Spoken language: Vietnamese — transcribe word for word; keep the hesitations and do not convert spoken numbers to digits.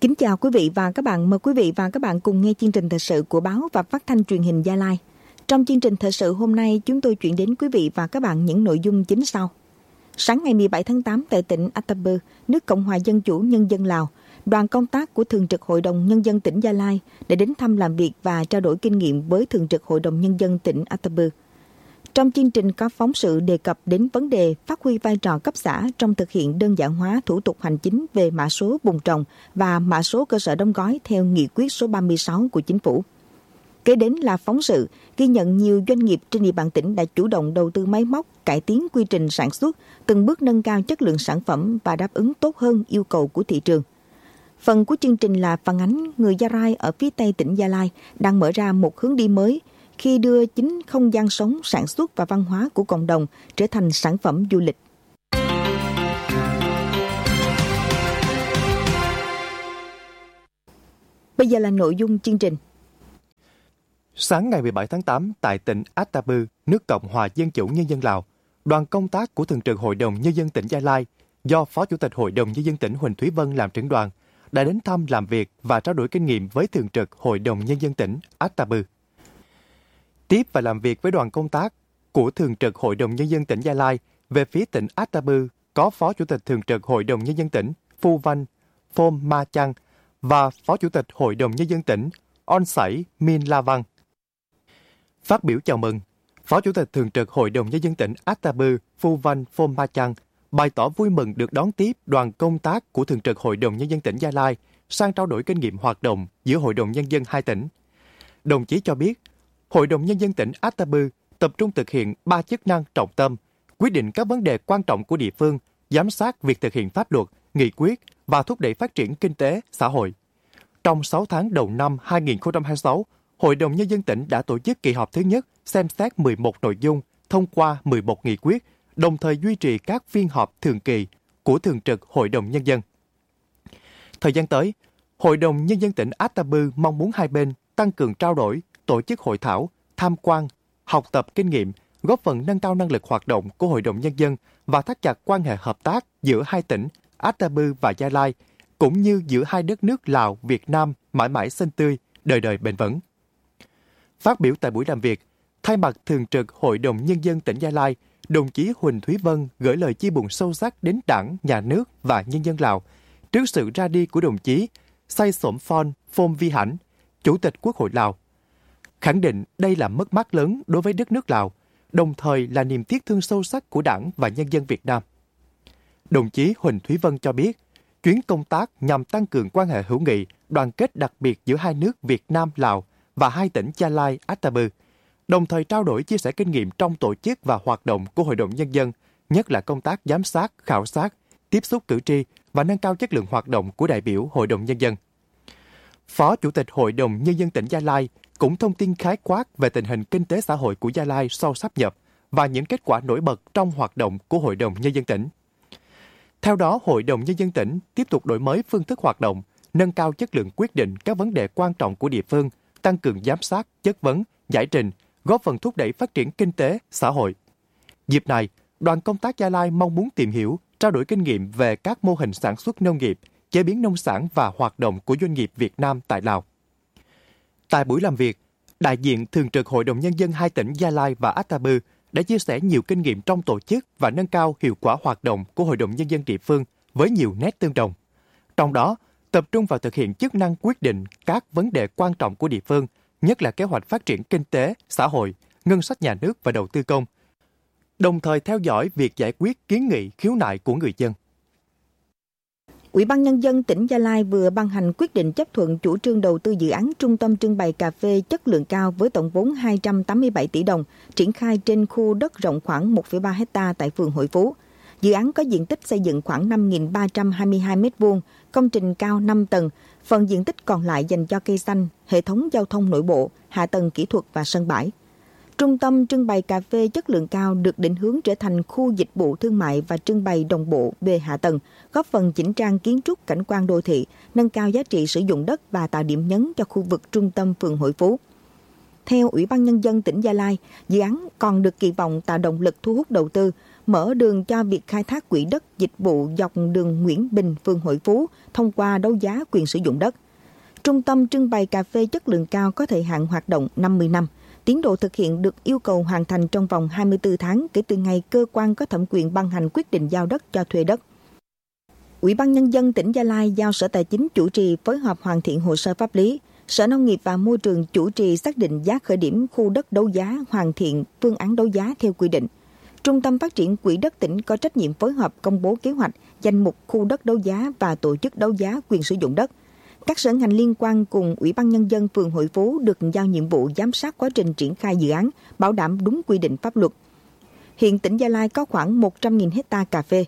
Kính chào quý vị và các bạn. Mời quý vị và các bạn cùng nghe chương trình thời sự của báo và phát thanh truyền hình Gia Lai. Trong chương trình thời sự hôm nay, chúng tôi chuyển đến quý vị và các bạn những nội dung chính sau. Sáng ngày mười bảy tháng tám tại tỉnh Atta-Bư, nước Cộng hòa Dân chủ Nhân dân Lào, đoàn công tác của Thường trực Hội đồng Nhân dân tỉnh Gia Lai đã đến thăm làm việc và trao đổi kinh nghiệm với Thường trực Hội đồng Nhân dân tỉnh Atta-Bư. Trong chương trình có phóng sự đề cập đến vấn đề phát huy vai trò cấp xã trong thực hiện đơn giản hóa thủ tục hành chính về mã số vùng trồng và mã số cơ sở đóng gói theo nghị quyết số ba mươi sáu của Chính phủ. Kế đến là phóng sự ghi nhận nhiều doanh nghiệp trên địa bàn tỉnh đã chủ động đầu tư máy móc, cải tiến quy trình sản xuất, từng bước nâng cao chất lượng sản phẩm và đáp ứng tốt hơn yêu cầu của thị trường. Phần của chương trình là phản ánh người Gia Rai ở phía Tây tỉnh Gia Lai đang mở ra một hướng đi mới khi đưa chính không gian sống, sản xuất và văn hóa của cộng đồng trở thành sản phẩm du lịch. Bây giờ là nội dung chương trình. Sáng ngày mười bảy tháng tám tại tỉnh Atta-Bư, nước Cộng hòa Dân chủ Nhân dân Lào, đoàn công tác của Thường trực Hội đồng Nhân dân tỉnh Gia Lai do Phó Chủ tịch Hội đồng Nhân dân tỉnh Huỳnh Thúy Vân làm trưởng đoàn đã đến thăm làm việc và trao đổi kinh nghiệm với Thường trực Hội đồng Nhân dân tỉnh Atta-Bư. Tiếp và làm việc với đoàn công tác của Thường trực Hội đồng Nhân dân tỉnh Gia Lai về phía tỉnh Atta-Bư có Phó Chủ tịch Thường trực Hội đồng Nhân dân tỉnh Phu Văn Phom Ma Chang và Phó Chủ tịch Hội đồng Nhân dân tỉnh On Sảy Min La Văn. Phát biểu chào mừng, Phó Chủ tịch Thường trực Hội đồng Nhân dân tỉnh Atta-Bư Phu Văn Phom Ma Chang bày tỏ vui mừng được đón tiếp đoàn công tác của Thường trực Hội đồng Nhân dân tỉnh Gia Lai sang trao đổi kinh nghiệm hoạt động giữa Hội đồng Nhân dân hai tỉnh. Đồng chí cho biết, Hội đồng Nhân dân tỉnh Atta-Bư tập trung thực hiện ba chức năng trọng tâm, quyết định các vấn đề quan trọng của địa phương, giám sát việc thực hiện pháp luật, nghị quyết và thúc đẩy phát triển kinh tế, xã hội. Trong sáu tháng đầu năm hai nghìn không trăm hai mươi sáu, Hội đồng Nhân dân tỉnh đã tổ chức kỳ họp thứ nhất xem xét mười một nội dung, thông qua mười một nghị quyết, đồng thời duy trì các phiên họp thường kỳ của Thường trực Hội đồng Nhân dân. Thời gian tới, Hội đồng Nhân dân tỉnh Atta-Bư mong muốn hai bên tăng cường trao đổi, tổ chức hội thảo, tham quan, học tập kinh nghiệm, góp phần nâng cao năng lực hoạt động của Hội đồng Nhân dân và thắt chặt quan hệ hợp tác giữa hai tỉnh Atta-Bư và Gia Lai, cũng như giữa hai đất nước Lào, Việt Nam mãi mãi xanh tươi, đời đời bền vững. Phát biểu tại buổi làm việc, thay mặt Thường trực Hội đồng Nhân dân tỉnh Gia Lai, đồng chí Huỳnh Thúy Vân gửi lời chia buồn sâu sắc đến Đảng, Nhà nước và nhân dân Lào trước sự ra đi của đồng chí Say Sổm Phon Phom Vi Hảnh, Chủ tịch Quốc hội Lào. Khẳng định đây là mất mát lớn đối với đất nước Lào, đồng thời là niềm tiếc thương sâu sắc của Đảng và nhân dân Việt Nam. Đồng chí Huỳnh Thúy Vân cho biết, chuyến công tác nhằm tăng cường quan hệ hữu nghị, đoàn kết đặc biệt giữa hai nước Việt Nam, Lào và hai tỉnh Gia Lai, Atta-Bư, đồng thời trao đổi chia sẻ kinh nghiệm trong tổ chức và hoạt động của Hội đồng Nhân dân, nhất là công tác giám sát, khảo sát, tiếp xúc cử tri và nâng cao chất lượng hoạt động của đại biểu Hội đồng Nhân dân. Phó Chủ tịch Hội đồng Nhân dân tỉnh Gia Lai cũng thông tin khái quát về tình hình kinh tế xã hội của Gia Lai sau sáp nhập và những kết quả nổi bật trong hoạt động của Hội đồng Nhân dân tỉnh. Theo đó, Hội đồng Nhân dân tỉnh tiếp tục đổi mới phương thức hoạt động, nâng cao chất lượng quyết định các vấn đề quan trọng của địa phương, tăng cường giám sát, chất vấn, giải trình, góp phần thúc đẩy phát triển kinh tế, xã hội. Dịp này, đoàn công tác Gia Lai mong muốn tìm hiểu, trao đổi kinh nghiệm về các mô hình sản xuất nông nghiệp, chế biến nông sản và hoạt động của doanh nghiệp Việt Nam tại Lào. Tại buổi làm việc, đại diện Thường trực Hội đồng Nhân dân hai tỉnh Gia Lai và Atta-Bư đã chia sẻ nhiều kinh nghiệm trong tổ chức và nâng cao hiệu quả hoạt động của Hội đồng Nhân dân địa phương với nhiều nét tương đồng. Trong đó, tập trung vào thực hiện chức năng quyết định các vấn đề quan trọng của địa phương, nhất là kế hoạch phát triển kinh tế, xã hội, ngân sách nhà nước và đầu tư công, đồng thời theo dõi việc giải quyết kiến nghị khiếu nại của người dân. Ủy ban Nhân dân tỉnh Gia Lai vừa ban hành quyết định chấp thuận chủ trương đầu tư dự án trung tâm trưng bày cà phê chất lượng cao với tổng vốn hai trăm tám mươi bảy tỷ đồng, triển khai trên khu đất rộng khoảng một phẩy ba héc ta tại phường Hội Phú. Dự án có diện tích xây dựng khoảng năm nghìn ba trăm hai mươi hai mét vuông, công trình cao năm tầng, phần diện tích còn lại dành cho cây xanh, hệ thống giao thông nội bộ, hạ tầng kỹ thuật và sân bãi. Trung tâm trưng bày cà phê chất lượng cao được định hướng trở thành khu dịch vụ thương mại và trưng bày đồng bộ về hạ tầng, góp phần chỉnh trang kiến trúc cảnh quan đô thị, nâng cao giá trị sử dụng đất và tạo điểm nhấn cho khu vực trung tâm phường Hội Phú. Theo Ủy ban Nhân dân tỉnh Gia Lai, dự án còn được kỳ vọng tạo động lực thu hút đầu tư, mở đường cho việc khai thác quỹ đất dịch vụ dọc đường Nguyễn Bình, phường Hội Phú thông qua đấu giá quyền sử dụng đất. Trung tâm trưng bày cà phê chất lượng cao có thời hạn hoạt động năm mươi năm. Tiến độ thực hiện được yêu cầu hoàn thành trong vòng hai mươi tư tháng kể từ ngày cơ quan có thẩm quyền ban hành quyết định giao đất cho thuê đất. Ủy ban Nhân dân tỉnh Gia Lai giao Sở Tài chính chủ trì phối hợp hoàn thiện hồ sơ pháp lý. Sở Nông nghiệp và Môi trường chủ trì xác định giá khởi điểm khu đất đấu giá, hoàn thiện phương án đấu giá theo quy định. Trung tâm Phát triển Quỹ đất tỉnh có trách nhiệm phối hợp công bố kế hoạch, danh mục khu đất đấu giá và tổ chức đấu giá quyền sử dụng đất. Các sở ngành liên quan cùng Ủy ban Nhân dân phường Hội Phú được giao nhiệm vụ giám sát quá trình triển khai dự án, bảo đảm đúng quy định pháp luật. Hiện tỉnh Gia Lai có khoảng một trăm nghìn hectare cà phê.